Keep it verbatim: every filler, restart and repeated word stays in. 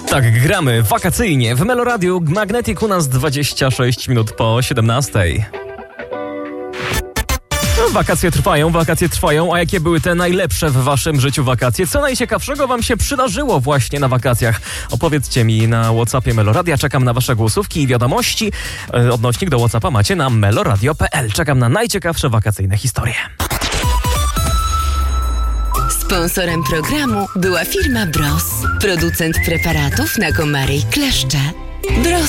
Tak, gramy wakacyjnie w Meloradiu. Magnetic u nas dwadzieścia sześć minut po siedemnastej. Wakacje trwają, wakacje trwają, a jakie były te najlepsze w waszym życiu wakacje? Co najciekawszego wam się przydarzyło właśnie na wakacjach? Opowiedzcie mi na WhatsAppie Meloradia. Czekam na wasze głosówki i wiadomości. Odnośnik do WhatsAppa macie na meloradio kropka p l. Czekam na najciekawsze wakacyjne historie. Sponsorem programu była firma Bros, producent preparatów na komary i kleszcze. Bros